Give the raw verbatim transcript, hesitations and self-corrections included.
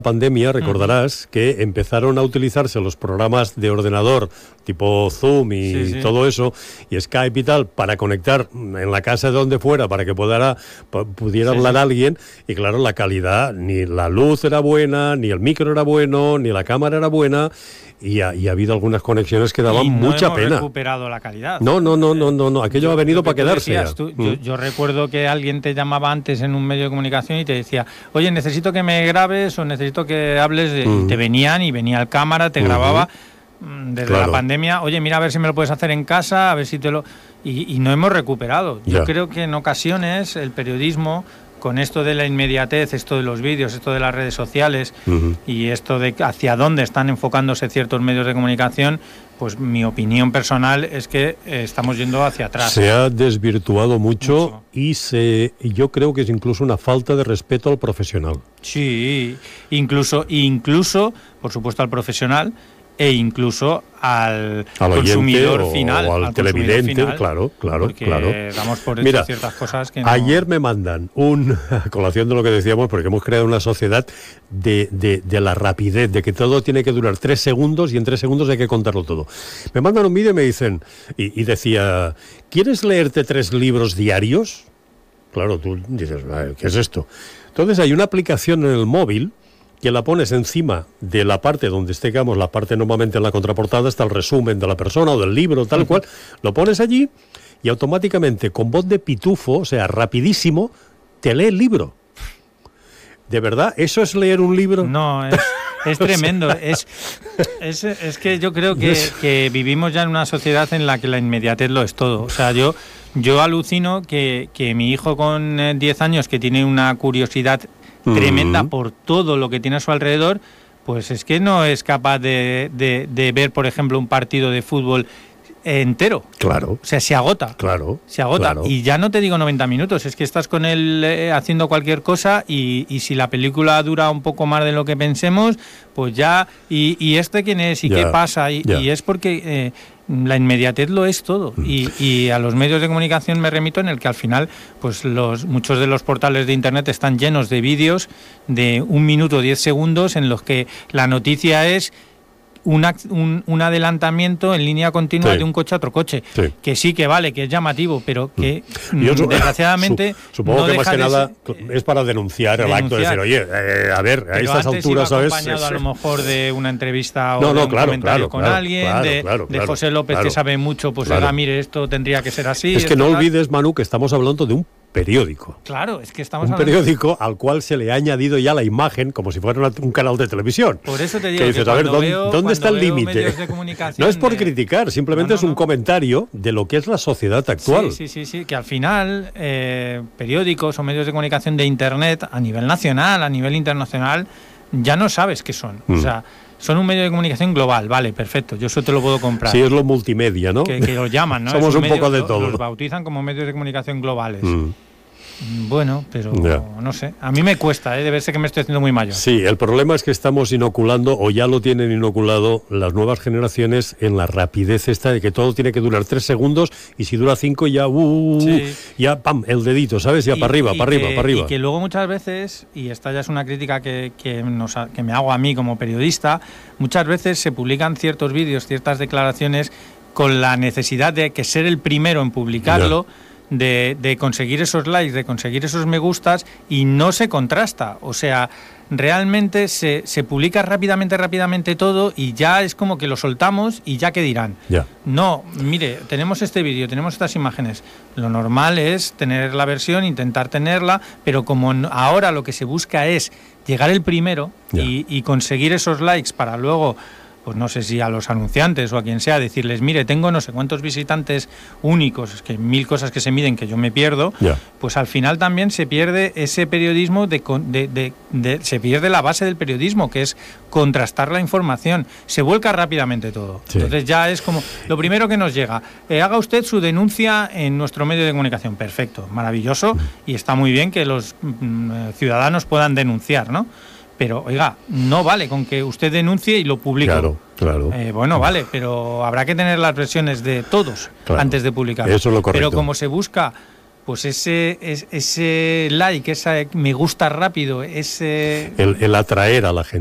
pandemia, recordarás, uh-huh. que empezaron a utilizarse los programas de ordenador tipo Zoom y sí, sí. todo eso, y Skype y tal, para conectar en la casa de donde fuera, para que pudiera, pudiera sí, hablar sí. alguien, y claro, la calidad, ni la luz era buena, ni el micro era bueno, ni la cámara era buena, y ha, y ha habido algunas conexiones que daban y no mucha hemos pena. recuperado la calidad. No, no, no, no, no, no. aquello yo, ha venido para que quedarse. Decías, tú, mm. yo, yo recuerdo que alguien te llamaba antes en un medio de comunicación y te decía, oye, necesito que me grabes o necesito que hables, de... mm. y te venían y venía el cámara, te mm-hmm. grababa desde claro. la pandemia, oye, mira a ver si me lo puedes hacer en casa, a ver si te lo... Y, y no hemos recuperado. Yo ya. creo que en ocasiones el periodismo, con esto de la inmediatez, esto de los vídeos, esto de las redes sociales uh-huh. y esto de hacia dónde están enfocándose ciertos medios de comunicación, pues mi opinión personal es que eh, estamos yendo hacia atrás. Se ha desvirtuado mucho, mucho. y se y yo creo que es incluso una falta de respeto al profesional. Sí, incluso, incluso, por supuesto, al profesional e incluso al, al consumidor o, final. O al, al televidente, final, claro, claro, claro. Damos por hecho Mira, ciertas cosas que no... Ayer me mandan un, a colación de lo que decíamos, porque hemos creado una sociedad de, de, de la rapidez, de que todo tiene que durar tres segundos y en tres segundos hay que contarlo todo. Me mandan un vídeo y me dicen, y, y decía, ¿quieres leerte tres libros diarios? Claro, tú dices, ¿qué es esto? Entonces hay una aplicación en el móvil que la pones encima de la parte donde esté, digamos, la parte normalmente en la contraportada está el resumen de la persona o del libro, tal uh-huh. cual, lo pones allí y automáticamente con voz de pitufo, o sea, rapidísimo, te lee el libro. ¿De verdad? ¿Eso es leer un libro? No, es, es tremendo. es, es, es que yo creo que, que vivimos ya en una sociedad en la que la inmediatez lo es todo. O sea, yo, yo alucino que, que mi hijo con diez años, que tiene una curiosidad tremenda uh-huh. por todo lo que tiene a su alrededor, pues es que no es capaz de, de, de ver, por ejemplo, un partido de fútbol entero. Claro. O sea, se agota. Claro. Se agota. Claro. Y ya no te digo noventa minutos, es que estás con él eh, haciendo cualquier cosa y, y si la película dura un poco más de lo que pensemos, pues ya... ¿Y, y este quién es? ¿Y ya. qué pasa? Y, y es porque... Eh, la inmediatez lo es todo y, y a los medios de comunicación me remito en el que al final pues los muchos de los portales de internet están llenos de vídeos de un minuto, diez segundos en los que la noticia es Un, un, un adelantamiento en línea continua sí. de un coche a otro coche, sí. que sí que vale, que es llamativo, pero que Yo, desgraciadamente su, supongo no que más que nada ser, es para denunciar, denunciar el acto de decir, oye, eh, a ver, a estas alturas, iba ¿sabes? acompañado a lo mejor de una entrevista o no, no, de un claro, comentario claro, con claro, alguien, claro, de, claro, de claro, José López claro, que sabe mucho, pues claro. ahora mire, esto tendría que ser así. Es que no olvides, Manu, que estamos hablando de un periódico. Claro, es que estamos un hablando... periódico al cual se le ha añadido ya la imagen como si fuera una, un canal de televisión. Por eso te digo que dices, que a ver, ¿dónde, veo, ¿dónde está el límite? No es por de... criticar, simplemente no, no, es un no. comentario de lo que es la sociedad actual. Sí, sí, sí, sí que al final eh, periódicos o medios de comunicación de internet a nivel nacional, a nivel internacional, ya no sabes qué son. Mm. O sea, son un medio de comunicación global, vale, perfecto, yo eso te lo puedo comprar. Sí, es lo multimedia, ¿no? Que, que lo llaman, ¿no? Somos un, un medio, poco de todo. Los bautizan como medios de comunicación globales. Mm. Bueno, pero yeah. no sé. A mí me cuesta, ¿eh? Debe ser que me estoy haciendo muy mayor. Sí, el problema es que estamos inoculando, o ya lo tienen inoculado, las nuevas generaciones en la rapidez esta de que todo tiene que durar tres segundos y si dura cinco ya, uh, sí. ya, pam, el dedito, ¿sabes? Ya y, para arriba, para arriba, para arriba. Y que luego muchas veces, y esta ya es una crítica que, que, nos, que me hago a mí como periodista, muchas veces se publican ciertos vídeos, ciertas declaraciones con la necesidad de que ser el primero en publicarlo, yeah. De, de conseguir esos likes, de conseguir esos me gustas y no se contrasta. O sea, realmente se, se publica rápidamente, rápidamente todo y ya es como que lo soltamos y ya qué dirán. Yeah. No, mire, tenemos este vídeo, tenemos estas imágenes. Lo normal es tener la versión, intentar tenerla, pero como ahora lo que se busca es llegar el primero yeah. y, y conseguir esos likes para luego... pues no sé si a los anunciantes o a quien sea, decirles, mire, tengo no sé cuántos visitantes únicos, es que mil cosas que se miden que yo me pierdo, yeah. pues al final también se pierde ese periodismo, de, de, de, de se pierde la base del periodismo, que es contrastar la información, se vuelca rápidamente todo. Sí. Entonces ya es como, lo primero que nos llega, eh, haga usted su denuncia en nuestro medio de comunicación, perfecto, maravilloso, y está muy bien que los mm, ciudadanos puedan denunciar, ¿no? Pero, oiga, no vale con que usted denuncie y lo publique. Claro, claro. Eh, bueno, vale, pero habrá que tener las versiones de todos claro. antes de publicarlo. Eso es lo correcto. Pero como se busca pues ese, ese, ese like, ese me gusta rápido, ese... El, el atraer a la gente.